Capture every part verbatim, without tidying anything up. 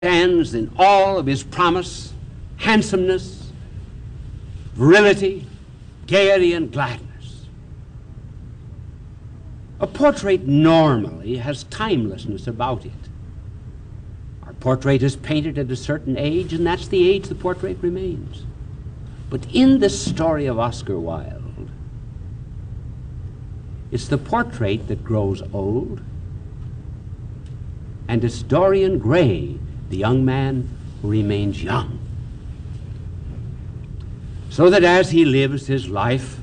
stands in all of his promise, handsomeness, virility, gaiety, and gladness. A portrait normally has timelessness about it. Our portrait is painted at a certain age, and that's the age the portrait remains. But in this story of Oscar Wilde, it's the portrait that grows old, and it's Dorian Gray, the young man who remains young. So that as he lives his life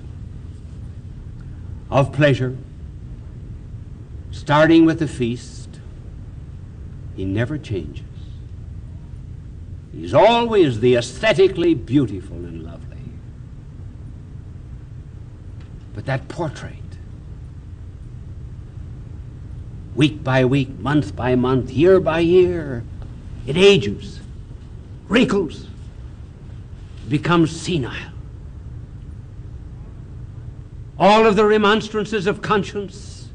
of pleasure, starting with the feast, he never changes. He's always the aesthetically beautiful and lovely. But that portrait, week by week, month by month, year by year, it ages, wrinkles, becomes senile. All of the remonstrances of conscience,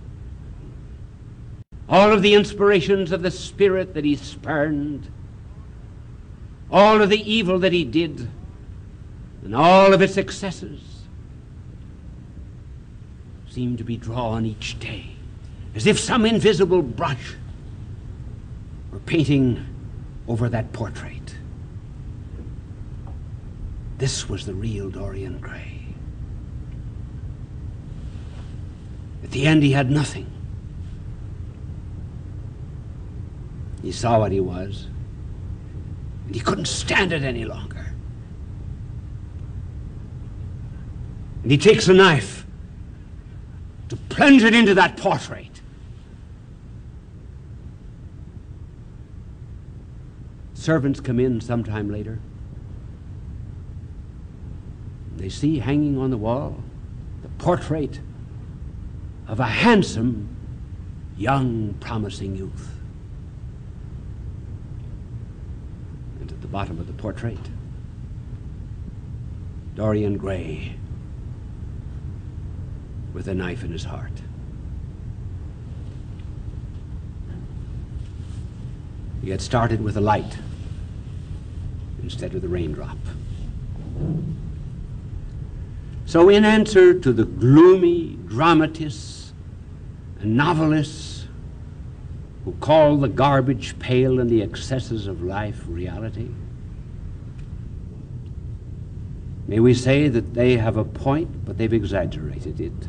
all of the inspirations of the spirit that he spurned, all of the evil that he did, and all of its excesses seem to be drawn each day, as if some invisible brush were painting over that portrait. This was the real Dorian Gray. At the end, he had nothing. He saw what he was, and he couldn't stand it any longer. And he takes a knife to plunge it into that portrait. Servants come in sometime later. They see hanging on the wall the portrait of a handsome, young, promising youth. And at the bottom of the portrait, Dorian Gray with a knife in his heart. He had started with a light instead of the raindrop. So in answer to the gloomy dramatists and novelists who call the garbage pail and the excesses of life reality, may we say that they have a point, but they've exaggerated it.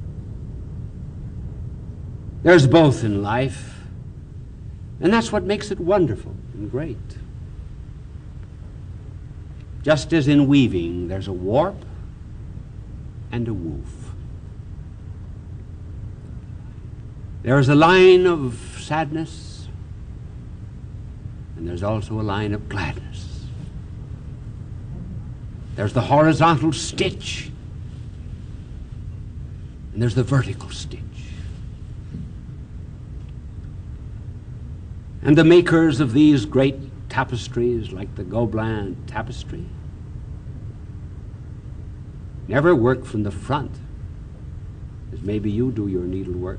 There's both in life, and that's what makes it wonderful and great. Just as in weaving, there's a warp and a woof. There's a line of sadness, and there's also a line of gladness. There's the horizontal stitch, and there's the vertical stitch. And the makers of these great tapestries, like the Gobelin tapestry, never work from the front, as maybe you do your needlework.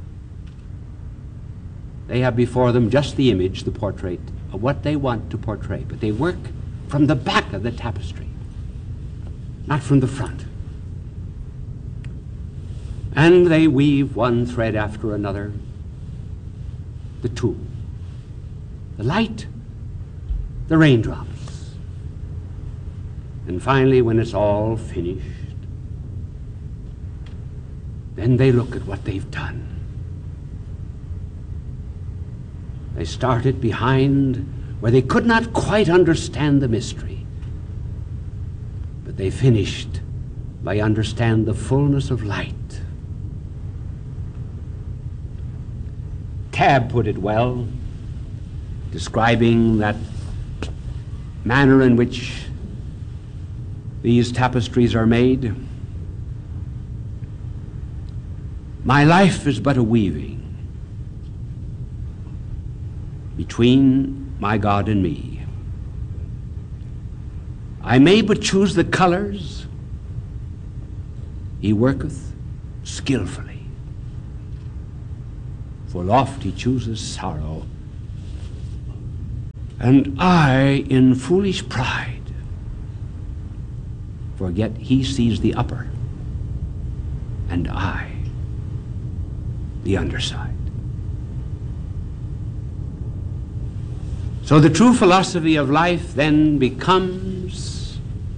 They have before them just the image, the portrait, of what they want to portray, but they work from the back of the tapestry, not from the front. And they weave one thread after another, the two, the light, the raindrops. And finally, when it's all finished, then they look at what they've done. They started behind where they could not quite understand the mystery, but they finished by understand the fullness of light. Tabb put it well, describing that manner in which these tapestries are made. My life is but a weaving between my God and me. I may but choose the colors, he worketh skillfully. For oft he chooses sorrow And I, in foolish pride, forget he sees the upper, and I, the underside. So the true philosophy of life then becomes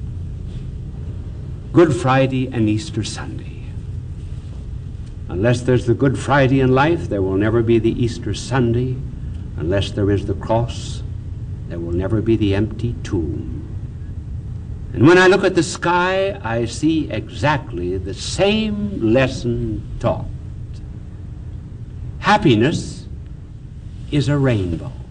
Good Friday and Easter Sunday. Unless there's the Good Friday in life, there will never be the Easter Sunday. Unless there is the cross, there will never be the empty tomb. And when I look at the sky, I see exactly the same lesson taught. Happiness is a rainbow.